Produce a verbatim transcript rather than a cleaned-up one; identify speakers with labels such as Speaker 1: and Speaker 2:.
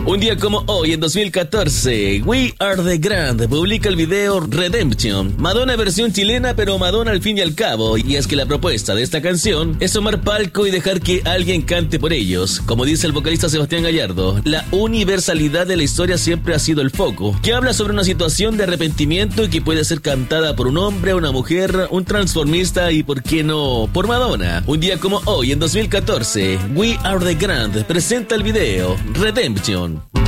Speaker 1: Un día como hoy, en dos mil catorce, We Are The Grand publica el video Redemption. Madonna versión chilena, pero Madonna al fin y al cabo. Y es que la propuesta de esta canción es tomar palco y dejar que alguien cante por ellos. Como dice el vocalista Sebastián Gallardo, la universalidad de la historia siempre ha sido el foco, que habla sobre una situación de arrepentimiento y que puede ser cantada por un hombre, una mujer, un transformista y, ¿por qué no?, por Madonna. Un día como hoy, en dos mil catorce, We Are The Grand presenta el video Redemption.